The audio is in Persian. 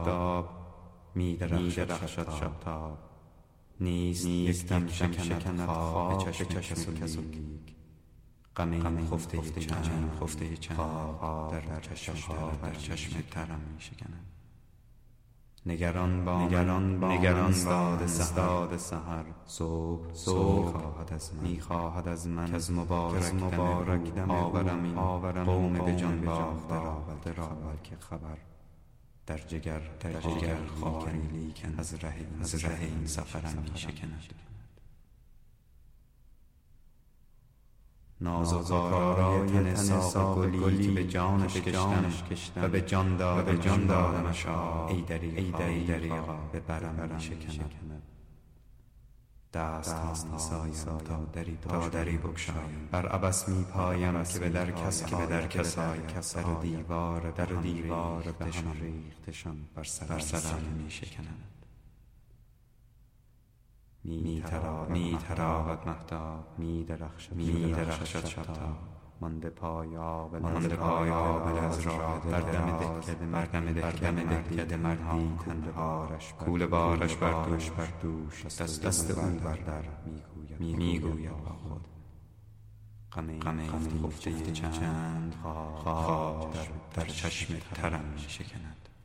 آفتاب می درخشد شبتاب. نیست یک دم شکند خواب به چشم کس و لیک. غم این خفته چند خواب در چشم ترم می شکند. نگران باد سحر صبح می خواهد از من که از مبارک دم آورم این قوم به جان باخته را بلکه خبر در جگر خاری لیکن از ره این سفرم می شکند. ناز و زارای تن ساق گلی که به جانش کشتم و به جان دادمش ای دریغا به برم می شکند. دست ها می سایم تا دری بگشایم، بر عبث می پایم که به در کس آیم. در و دیوار به هم ریختشان بر سرم می شکند. می تراود مهتاب می درخشد شبتاب. مانده پای آبله از راه بر دم دهکده مردی کوله بارش بر دوش دست او بر در می گوید با خود غم این خفته چند خواب در چشم ترم می شکند.